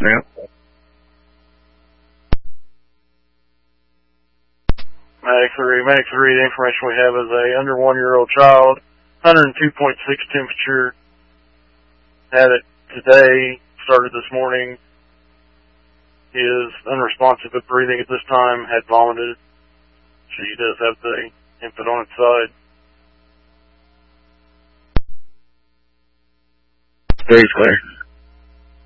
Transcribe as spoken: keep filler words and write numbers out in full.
Yeah. Medic three, Medic three, the information we have is a under one year old child, one hundred two point six temperature, had it today, started this morning, is unresponsive at breathing at this time, had vomited. She does have the infant on its side. Three is clear.